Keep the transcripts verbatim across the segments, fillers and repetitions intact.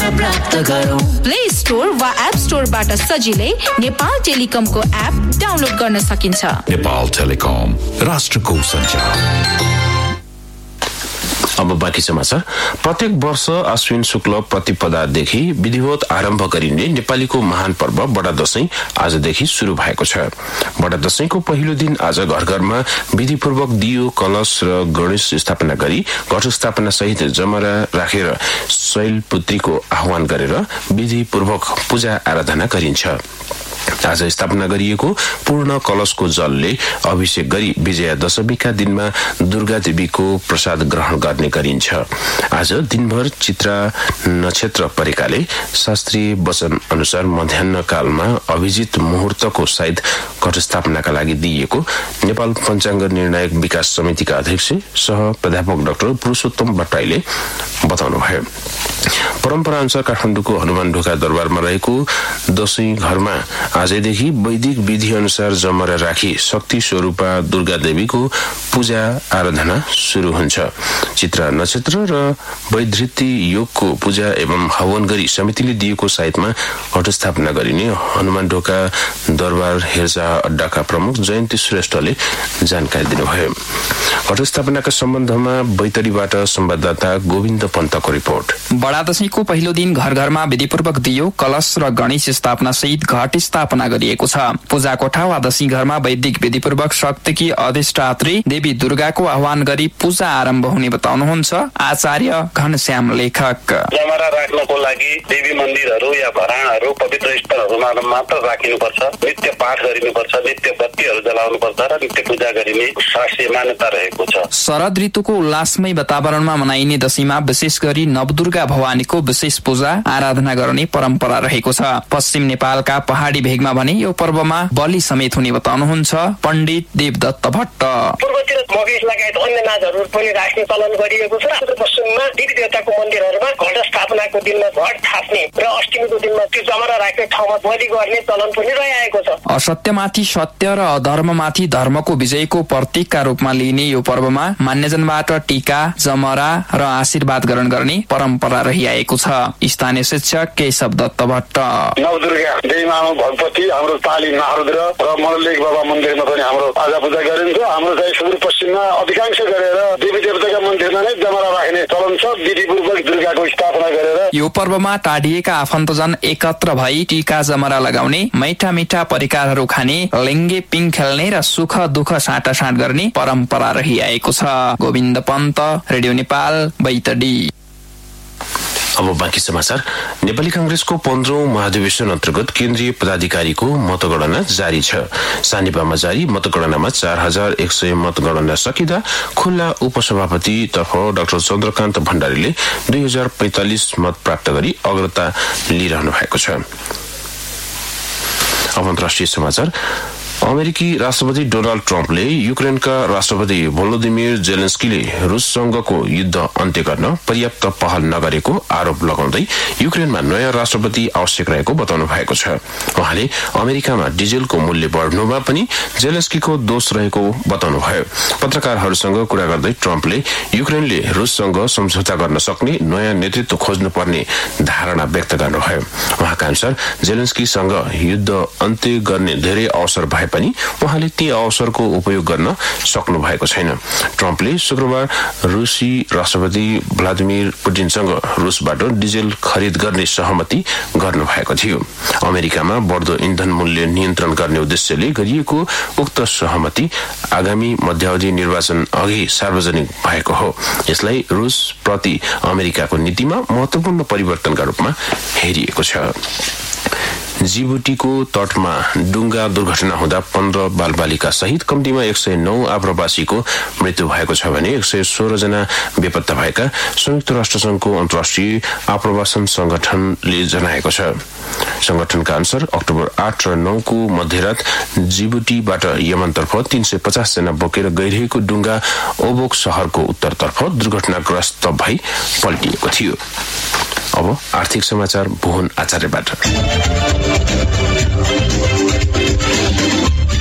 प्राप्त गरौँ। Play store वा एप स्टोरबाट सजिलै नेपाल टेलिकमको एप डाउनलोड गर्न सकिन्छ। नेपाल टेलिकम, राष्ट्रको सञ्चार। अब बाँकी समाचार। प्रत्येक वर्ष आश्विन शुक्ल प्रतिपदादेखि विधिवत आरम्भ गरिने नेपालीको महान पर्व बडा दशैं आजदेखि शुरू भएको छ। बडा दशैंको पहिलो दिन आज घर घरमा विधिपूर्वक दियो, कलश र गणेश स्थापना गरी घट स्थापना सहित जमरा राखेर शैलपुत्रीको आह्वान गरेर विधिपूर्वक पूजा आराधना गरिन्छ। आज स्थापना गरिएको पूर्ण कलशको जलले अभिषेक गरी विजया दशमीका दिनमा दुर्गा देवीको प्रसाद ग्रहण गर्ने गरिन्छ। आज दिनभर चित्रा नक्षत्र परेकाले शास्त्रीय वचन अनुसार मध्याह्न कालमा अभिजित मुहूर्तको सायद घट स्थापनाका लागि दिइएको नेपाल पञ्चाङ्ग निर्णायक विकास समितिका अध्यक्ष सह प्राध्यापक डाक्टर पुरुषोत्तम भट्टराईले बताउनुभयो। परम्परा अनुसार काठमाडौँको हनुमान ढोका दरबारमा रहेको दशैं घरमा आजदेखि वैदिक विधि अनुसार जमरा राखी शक्ति स्वरूपा दुर्गा देवीको पूजा आराधना शुरू हुन्छ। चित्रा नक्षत्र र वैधृति योगको पूजा एवं हवन गरी समितिले दिएको साइतमा घट स्थापना गरिने हनुमान ढोका दरबार हेरचाह अड्डाका प्रमुख जयन्ती श्रेष्ठले जानकारी दिनुभयो। घट स्थापनाका सम्बन्धमा बैतडीबाट संवाददाता गोविन्द पन्तको रिपोर्ट। बडा दशैंको पहिलो दिन घर घरमा विधिपूर्वक दियो, कलश र गणेश स्थापना सहित घट स्थापना गरिएको छ। पूजा कोठा वा दशैं घरमा वैदिक विधिपूर्वक शक्तिकी अधिष्ठात्री देवी दुर्गाको आह्वान गरी पूजा आरम्भ हुने बताउनुहुन्छ आचार्य घनश्याम लेखक। जमरा राख्नको लागि देवी मन्दिरहरू या घरानाहरू पवित्र स्थलहरूमा मात्र राखिनुपर्छ, नित्य पाठ गरिनुपर्छ, नित्य बत्तीहरू जलाउनुपर्छ र नित्य पूजा गरिने शास्त्रीय मान्यता रहेको छ। शरद ऋतुको उल्लासमय वातावरणमा मनाइने दशैंमा विशेष गरी नवदुर्गा भवानीको विशेष पूजा आराधना गर्ने परम्परा रहेको छ। पश्चिम नेपालका पहाडी भेगमा भने यो पर्वमा बलि समेत हुने बताउनुहुन्छ पण्डित देवदत्त भट्ट। पूर्वतिर मगेश लगायत अन्य नाचहरू पनि राख्ने चलन गरिएको छ। पश्चिममा देवी देवताको मन्दिरहरूमा घट स्थापनाको दिनमा घट थाप्ने र अष्टमीको दिनमा त्यो जमरा राख्ने ठाउँमा बलि गर्ने चलन पनि रहिआएको छ। असत्यमाथि सत्य र अधर्ममाथि धर्मको विजयको प्रतीकका रूपमा लिइने यो पर्वमा मान्यजनबाट टीका, जमरा र आशीर्वाद ग्रहण गर्ने परम्परा रहिआएको छ। स्थानीय शिक्षक केशव दत्त भट्ट। नवदुर्गा देवी मामा भगवती हाम्रो पाली महारुद्र र मल्लेक बाबा मन्दिरमा पनि हाम्रो आजा पूजा गरिन्छ। हाम्रो चाहिँ सुदूरपश्चिममा अधिकांश गरेर देवी देवताका मन्दिरमा नै जमरा राख्ने चलन छ। विधिपूर्वक दुर्गाको स्थापना गरेर यो पर्वमा टाढिएका आफन्तजन एकत्र भई टीका जमरा लगाउने, मैठा मिठा परिकारहरू खाने, लिङ्गे पिङ खेल्ने र सुख दुःख साटासाट गर्ने परम्परा रहिआएको छ। गोविन्द पन्त, रेडियो नेपाल, बैतडी। अब बाँकी समाचार। नेपाली कांग्रेसको पन्ध्रौं महाधिवेशन अन्तर्गत केन्द्रीय पदाधिकारीको मतगणना जारी छ। सानिपामा जारी मतगणनामा चार हजार एक सय मतगणना सकिँदा खुल्ला उपसभापति तर्फ डाक्टर चन्द्रकान्त भण्डारीले दुई हजार पैंतालिस मत प्राप्त गरी अग्रता लिइरहनु भएको छ। अब अन्तर्राष्ट्रिय समाचार। अमेरिकी राष्ट्रपति डोनाल्ड ट्रम्पले युक्रेनका राष्ट्रपति भोलोदिमिर जेलेन्स्कीले रुससँगको युद्ध अन्त्य गर्न पर्याप्त पहल नगरेको आरोप लगाउँदै युक्रेनमा नयाँ राष्ट्रपति आवश्यक रहेको बताउनु भएको छ। उहाँले अमेरिकामा डिजेलको मूल्य बढ्नुमा पनि जेलेन्स्कीको दोष रहेको बताउनुभयो। पत्रकारहरूसँग कुरा गर्दै ट्रम्पले युक्रेनले रुससँग सम्झौता गर्न सक्ने नयाँ नेतृत्व खोज्नुपर्ने धारणा व्यक्त गर्नुभयो। उहाँका अनुसार जेलेन्स्कीसँग युद्ध अन्त्य गर्ने धेरै अवसर भए पनि उहाँले ती अवसरको उपयोग गर्न सक्नु भएको छैन। ट्रम्पले शुक्रबार रुसी राष्ट्रपति भ्लादिमिर पुटिनसँग रुसबाट डिजेल खरिद गर्ने सहमति गर्नु भएको थियो। अमेरिकामा बढ्दो इन्धन मूल्य नियन्त्रण गर्ने उद्देश्यले गरिएको उक्त सहमति आगामी मध्यावधि निर्वाचन अघि सार्वजनिक भएको हो। यसलाई रुस प्रति अमेरिकाको नीतिमा महत्वपूर्ण परिवर्तनका रूपमा हेरिएको छ। जिबुटीको तटमा डुङ्गा दुर्घटना हुँदा पन्ध्र बालबालिका सहित कम्तीमा एक सय नौ आप्रवासीको मृत्यु भएको छ भने एक सय सोह्र जना बेपत्ता भएका संयुक्त राष्ट्रसंघको अन्तर्राष्ट्रिय आप्रवासन संगठनले जनाएको छ। संगठनका अनुसार अक्टोबर आठ र नौ को मध्यरात जिबुटीबाट यमनतर्फ तीन सय पचास जना बोकेर गइरहेको डुङ्गा ओबोक शहरको उत्तरतर्फ दुर्घटनाग्रस्त भई पल्टिएको थियो। अब आर्थिक समाचार भुवन आचार्यबाट।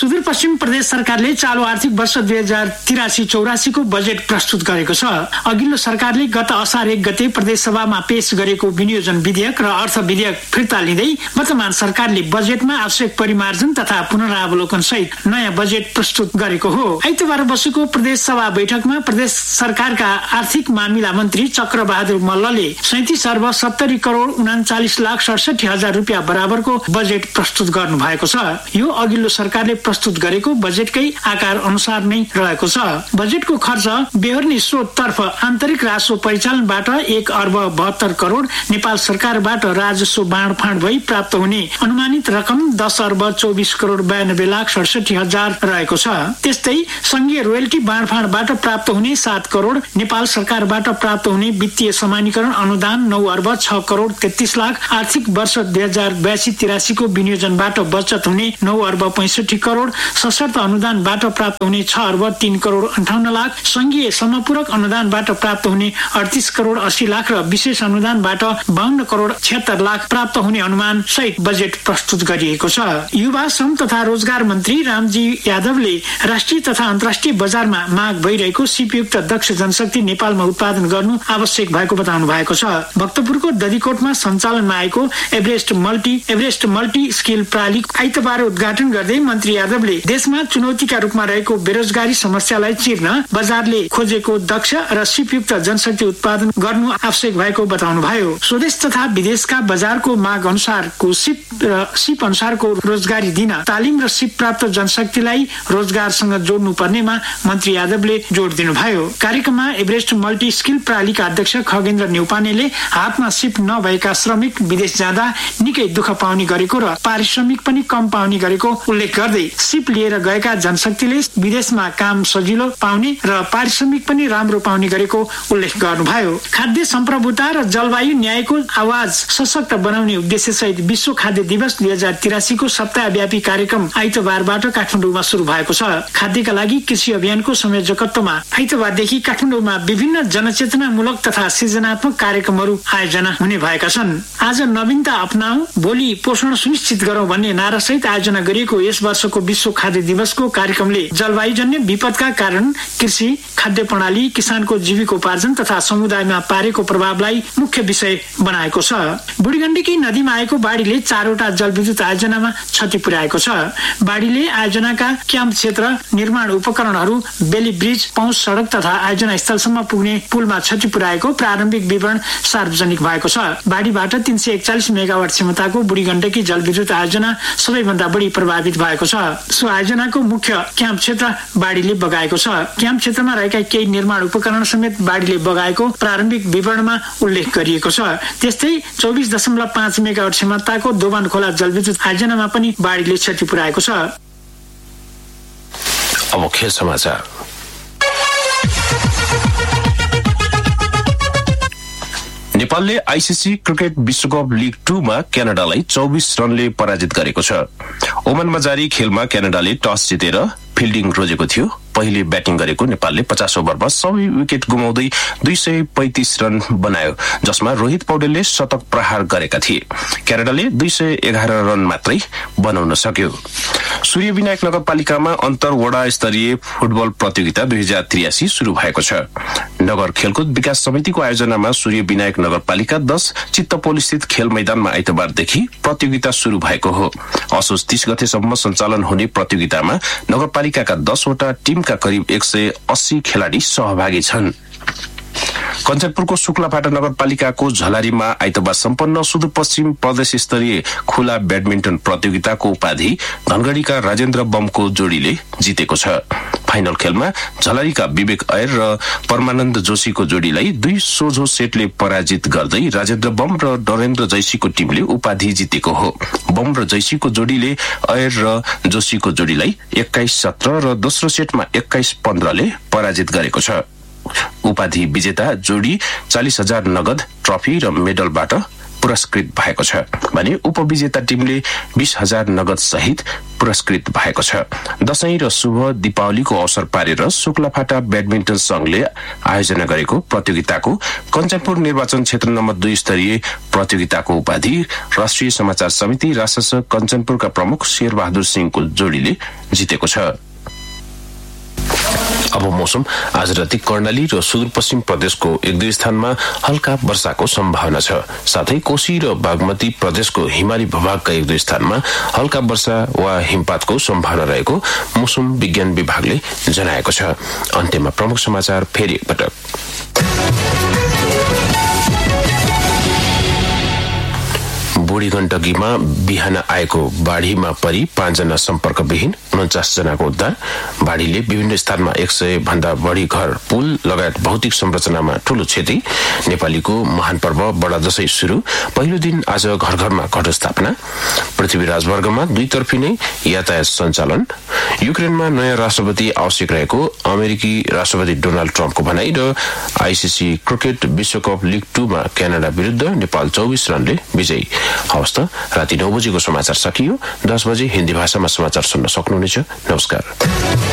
सुदूरपश्चिम प्रदेश सरकारले चालू आर्थिक वर्ष दुई हजार तिरासी चौरासी को बजेट प्रस्तुत गरेको छ। अघिल्लो सरकारले गत असार एक गते प्रदेश सभामा पेश गरेको विनियोजन विधेयक र अर्थ विधेयक फिर्ता लिँदै वर्तमान सरकारले बजेटमा आवश्यक परिमार्जन तथा पुनरावलोकन सहित नयाँ बजेट प्रस्तुत गरेको हो। आइतबार बसेको प्रदेश सभा बैठकमा प्रदेश सरकारका आर्थिक मामिला मन्त्री चक्र बहादुर मल्लले सैतिस अर्ब सत्तरी करोड़ उनाचालिस लाख सडसठी हजार रुपियाँ बराबरको बजेट प्रस्तुत गर्नु भएको छ। यो अघिल्लो सरकारले प्रस्तुत गरेको बजेटकै आकार अनुसार नै रहेको छ। बजेटको खर्च बेहोर्ने स्रोततर्फ आन्तरिक राजस्व परिचालनबाट एक अर्ब बहत्तर करोड़, नेपाल सरकारबाट राजस्व बाँडफाँड भई प्राप्त हुने अनुमानित रकम दस अर्ब चौबिस करोड़ बयानब्बे लाख सडसठी हजार रहेको छ। त्यस्तै संघीय रोयल्टी बाँडफाँडबाट प्राप्त हुने सात करोड़, नेपाल सरकारबाट प्राप्त हुने वित्तीय समानीकरण अनुदान नौ अर्ब छ करोड़ तेत्तीस लाख, आर्थिक वर्ष दुई हजार बयासी तिरासी को विनियोजनबाट बचत हुने नौ अर्ब पैंसठी करोड़, सशर्त अनुदानबाट प्राप्त हुने छ अर्ब तीन करोड़ अन्ठाउन्न लाख, संघीय समपूरक अनुदानबाट प्राप्त हुने अडतीस करोड़ अस्सी लाख र विशेष अनुदानबाट बाहन्न करोड़ छिहत्तर लाख प्राप्त हुने अनुमान सहित बजेट प्रस्तुत गरिएको छ। युवा श्रम तथा रोजगार मन्त्री रामजी यादवले राष्ट्रिय तथा अन्तर्राष्ट्रिय बजारमा माग भइरहेको सिपयुक्त दक्ष जनशक्ति नेपालमा उत्पादन गर्नु आवश्यक भएको बताउनु भएको छ। भक्तपुरको दधिकोटमा सञ्चालनमा आएको Everest multi Everest multi skill प्रणाली आइतबार उद्घाटन गर्दै मन्त्री यादवले देशमा चुनौतीका रूपमा रहेको बेरोजगारी समस्यालाई चिर्न बजारले खोजेको दक्ष र सिपयुक्त जनशक्ति उत्पादन गर्नु आवश्यक भएको बताउनुभयो। स्वदेश तथा विदेशका बजारको माग अनुसारको सिप र सिप अनुसारको रोजगारी दिन तालिम र सिप प्राप्त जनशक्तिलाई रोजगारसँग जोड्नु पर्नेमा मन्त्री यादवले जोड दिनुभयो। कार्यक्रममा एभरेस्ट मल्टी स्किल प्रणालीका अध्यक्ष खगेन्द्र न्यौपानेले हातमा सिप नभएका श्रमिक विदेश जाँदा निकै दुःख पाउने गरेको र पारिश्रमिक पनि कम पाउने गरेको उल्लेख गर्दै सिप लिएर गएका जनशक्तिले विदेशमा काम सजिलो पाउने र पारिश्रमिक पनि राम्रो पाउने गरेको उल्लेख गर्नुभयो। खाद्य सम्प्रभुता र जलवायु न्यायको आवाज सशक्त बनाउने उद्देश्य सहित विश्व खाद्य दिवस दुई हजार तिरासी को सप्ताहव्यापी कार्यक्रम आइतबारबाट काठमाडौँमा शुरू भएको छ। खाद्यका लागि कृषि अभियानको संयोजकत्वमा आइतबारदेखि काठमाडौँमा विभिन्न जनचेतनामूलक तथा सृजनात्मक कार्यक्रमहरू आयोजना हुने भएका छन्। आज नवीनता अपनाऊ, भोलि पोषण सुनिश्चित गरौं भन्ने नारा सहित आयोजना गरिएको यस वर्षको विश्व खाद्य दिवसको कार्यक्रमले जलवायुजन्य विपदका कारण कृषि, खाद्य प्रणाली, किसानको जीविकोपार्जन तथा समुदायमा पारेको प्रभावलाई मुख्य विषय बनाएको छ। बुढीगण्डकी नदीमा आएको बाढीले चारवटा जलविद्युत आयोजनामा क्षति पुर्याएको छ। बाढीले आयोजनाका क्याम्प क्षेत्र, निर्माण उपकरणहरू, बेली ब्रिज, पहुँच सड़क तथा आयोजना स्थलसम्म पुग्ने पुलमा क्षति पुर्याएको प्रारम्भिक विवरण सार्वजनिक भएको छ। बाढीबाट तीन सय एकचालिस मेगावाट क्षमताको बुढीगण्डकी जलविद्युत आयोजना सबैभन्दा बढी प्रभावित भएको छ। सो आयोजनाको मुख्य क्याम्प क्षेत्र बाढीले बगाएको छ। क्याम्प क्षेत्रमा रहेका केही निर्माण उपकरण समेत बाढीले बगाएको प्रारम्भिक विवरणमा उल्लेख गरिएको छ। त्यस्तै चौबिस दशमलव पाँच मेगावाट क्षमताको दोभान खोला जलविद्युत आयोजनामा पनि बाढीले क्षति पुर्याएको छ। अब खेल समाचार। नेपालले आइसिसी क्रिकेट विश्वकप लीग टू मा क्यानाडालाई चौबिस रनले पराजित गरेको छ। ओमनमा जारी खेलमा क्यानाडाले टस जितेर फिल्डिङ रोजेको थियो। पहिले ब्याटिङ गरेको नेपालले पचास ओभरमा सबै विकेट गुमाउँदै दुई सय पैंतिस रन बनायो, जसमा रोहित पौडेलले शतक प्रहार गरेका थिए। क्यानाडाले दुई सय एघार रन मात्रै बनाउन सक्यो। सूर्य विनायक नगरपालिकामा अन्तर वडा स्तरीय फुटबल प्रतियोगिता दुई हजार त्रियासी शुरू भएको छ। नगर खेलकुद विकास समितिको आयोजनामा सूर्य विनायक नगरपालिका दस चित्तपोल स्थित खेल मैदानमा आइतबारदेखि प्रतियोगिता शुरू भएको हो। असोज तीस गतेसम्म सञ्चालन हुने प्रतियोगितामा नगरपालिकाका दसवटा टिमका करिब एक सय अस्सी खेलाड़ी सहभागी छन्। कञ्चनपुरको शुक्लाफाटा नगरपालिकाको झलारीमा आइतबार सम्पन्न सुदूरपश्चिम प्रदेश स्तरीय खुला ब्याडमिन्टन प्रतियोगिताको उपाधि धनगढ़ीका राजेन्द्र बमको जोडीले जितेको छ। फाइनल खेलमा झलारीका विवेक अयर र परमानन्द जोशीको जोडीलाई दुई सोझो सेटले पराजित गर्दै राजेन्द्र बम र डरेन्द्र जैसीको टिमले उपाधि जितेको हो। बम र जैसीको जोडीले अयर र जोशीको जोडीलाई एक्काइस सत्र र दोस्रो सेटमा एक्काइस पन्ध्रले पराजित गरेको छ। उपाधि विजेता जोडी चालिस हजार नगद ट्रफी र मेडलबाट पुरस्कृत भएको छ भने उपविजेता टिमले बीस हजार नगद सहित पुरस्कृत भएको छ। दशैं र शुभ दीपावलीको अवसर पारेर शुक्लाफाटा ब्याडमिन्टन संघले आयोजना गरेको प्रतियोगिताको कञ्चनपुर निर्वाचन क्षेत्र नम्बर दुई स्तरीय प्रतियोगिताको उपाधि राष्ट्रिय समाचार समिति राष्ट्रसंघ कञ्चनपुरका प्रमुख शेरबहादुर सिंहको जोडीले जितेको छ। अब मौसम। आज राति कर्णाली र सुदूरपश्चिम प्रदेशको एक दुई स्थानमा हल्का वर्षाको सम्भावना छ। साथै कोशी र बागमती प्रदेशको हिमाली भूभागका एक दुई स्थानमा हल्का वर्षा वा हिमपातको सम्भावना रहेको मौसम विज्ञान विभागले जनाएको छ। अन्त्यमा प्रमुख समाचार फेरि एकपटक। बुढी गण्डकीमा बिहान आएको बाढ़ीमा परि पाँचजना सम्पर्कविहीन, उन्चास जनाको उद्धार। बाढ़ीले विभिन्न स्थानमा एक सय भन्दा बढ़ी घर, पुल लगायत भौतिक संरचनामा ठूलो क्षति। नेपालीको महान पर्व बडा दशैं शुरू। पहिलो दिन आज घर घरमा घट स्थापना। पृथ्वी राजवर्गमा दुईतर्फी नै यातायात सञ्चालन। युक्रेनमा नयाँ राष्ट्रपति आवश्यक रहेको अमेरिकी राष्ट्रपति डोनाल्ड ट्रम्पको भनाई। र आईसीसी क्रिकेट विश्वकप लिग टूमा क्यानाडा विरुद्ध नेपाल चौबीस रनले विजयी। हवस् त, राति नौ बजेको समाचार सकियो। दस बजे हिन्दी भाषामा समाचार सुन्न सक्नुहुनेछ। नमस्कार।